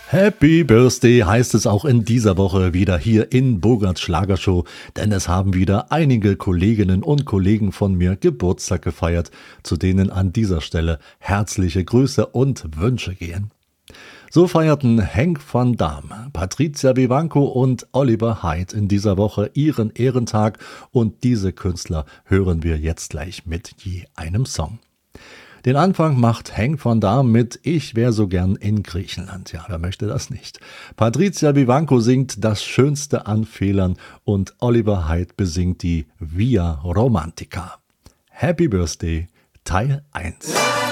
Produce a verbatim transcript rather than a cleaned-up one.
Happy Birthday heißt es auch in dieser Woche wieder hier in Bogarts Schlagershow, denn es haben wieder einige Kolleginnen und Kollegen von mir Geburtstag gefeiert, zu denen an dieser Stelle herzliche Grüße und Wünsche gehen. So feierten Henk van Dam, Patricia Vivanco und Oliver Hyde in dieser Woche ihren Ehrentag und diese Künstler hören wir jetzt gleich mit je einem Song. Den Anfang macht Henk van Dam mit Ich wär so gern in Griechenland. Ja, wer möchte das nicht? Patricia Vivanco singt Das Schönste an Fehlern und Oliver Hyde besingt die Via Romantica. Happy Birthday, Teil eins.